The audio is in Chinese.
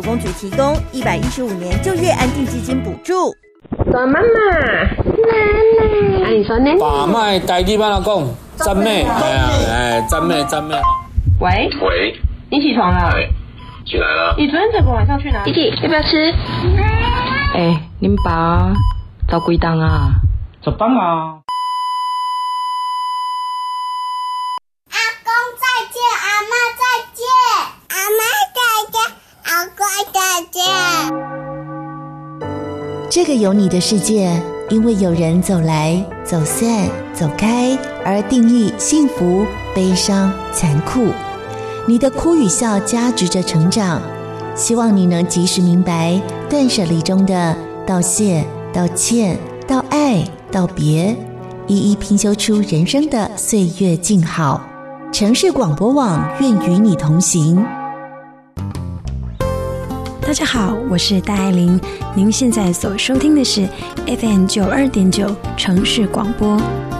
公局提供115年就业安定基金补助。 说妈妈，你说呢？ 把脉台语帮他讲，赞美，赞美。 喂，你起床了？ 起来了。 你昨天整个晚上去哪里？弟弟，要不要吃？恁爸走几档啊 ？10档啊。 阿公再见，阿嬷再见，阿嬷再见，阿公再见。 这个有你的世界，因为有人走来走散走开而定义幸福悲伤残酷。你的哭与笑加值着成长，希望你能及时明白断舍离中的道谢道歉道爱道别，一一拼修出人生的岁月静好。城市广播网愿与你同行。 大家好，我是戴爱玲，您现在所收听的是 FM 92.9城市广播。